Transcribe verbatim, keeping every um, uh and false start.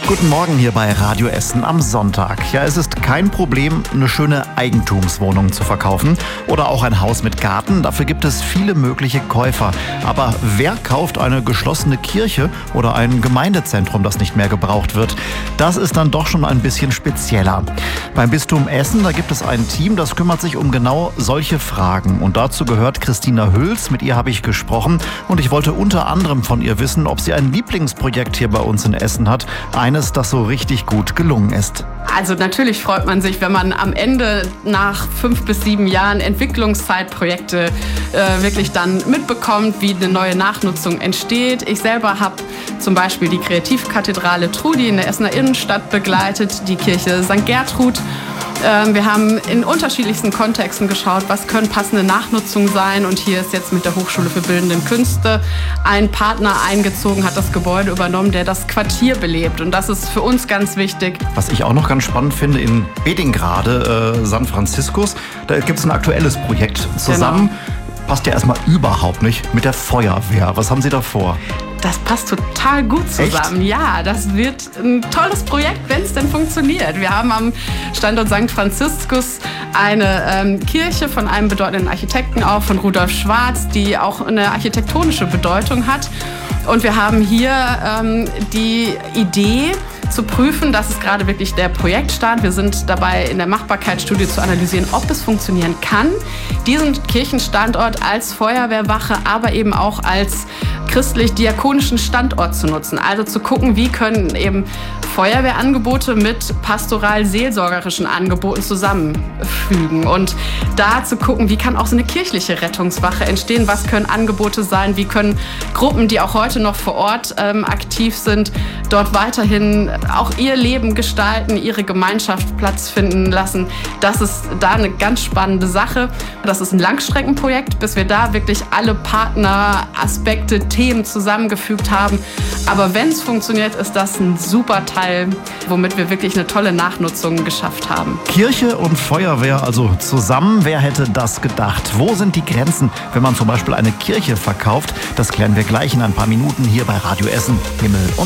Guten Morgen hier bei Radio Essen am Sonntag. Ja, es ist kein Problem, eine schöne Eigentumswohnung zu verkaufen oder auch ein Haus mit Garten. Dafür gibt es viele mögliche Käufer. Aber wer kauft eine geschlossene Kirche oder ein Gemeindezentrum, das nicht mehr gebraucht wird? Das ist dann doch schon ein bisschen spezieller. Beim Bistum Essen, da gibt es ein Team, das kümmert sich um genau solche Fragen. Und dazu gehört Christina Hüls. Mit ihr habe ich gesprochen und ich wollte unter anderem von ihr wissen, ob sie ein Lieblingsprojekt hier bei uns in Essen hat. Eines, das so richtig gut gelungen ist. Also natürlich freut man sich, wenn man am Ende nach fünf bis sieben Jahren Entwicklungszeitprojekte äh, wirklich dann mitbekommt, wie eine neue Nachnutzung entsteht. Ich selber habe zum Beispiel die Kreativkathedrale Trudi in der Essener Innenstadt begleitet, die Kirche Sankt Gertrud. Wir haben in unterschiedlichsten Kontexten geschaut, was können passende Nachnutzungen sein. Und hier ist jetzt mit der Hochschule für Bildende Künste ein Partner eingezogen, hat das Gebäude übernommen, der das Quartier belebt. Und das ist für uns ganz wichtig. Was ich auch noch ganz spannend finde, in Bedingrade, äh, San Franciscus, da gibt es ein aktuelles Projekt zusammen. Genau. Passt ja erstmal überhaupt nicht mit der Feuerwehr. Was haben Sie da vor? Das passt total gut zusammen. Echt? Ja, das wird ein tolles Projekt, wenn es denn funktioniert. Wir haben am Standort Sankt Franziskus eine ähm, Kirche von einem bedeutenden Architekten, auch von Rudolf Schwarz, die auch eine architektonische Bedeutung hat. Und wir haben hier ähm, die Idee, zu prüfen, das ist gerade wirklich der Projektstart. Wir sind dabei, in der Machbarkeitsstudie zu analysieren, ob es funktionieren kann, diesen Kirchenstandort als Feuerwehrwache, aber eben auch als christlich-diakonischen Standort zu nutzen. Also zu gucken, wie können eben Feuerwehrangebote mit pastoral-seelsorgerischen Angeboten zusammenfügen. Und da zu gucken, wie kann auch so eine kirchliche Rettungswache entstehen, was können Angebote sein, wie können Gruppen, die auch heute noch vor Ort ähm, aktiv sind, dort weiterhin auch ihr Leben gestalten, ihre Gemeinschaft Platz finden lassen. Das ist da eine ganz spannende Sache. Das ist ein Langstreckenprojekt, bis wir da wirklich alle Partner, Aspekte, Themen zusammengefügt haben. Aber wenn es funktioniert, ist das ein super Teil, womit wir wirklich eine tolle Nachnutzung geschafft haben. Kirche und Feuerwehr also zusammen. Wer hätte das gedacht? Wo sind die Grenzen, wenn man zum Beispiel eine Kirche verkauft? Das klären wir gleich in ein paar Minuten hier bei Radio Essen. Himmel und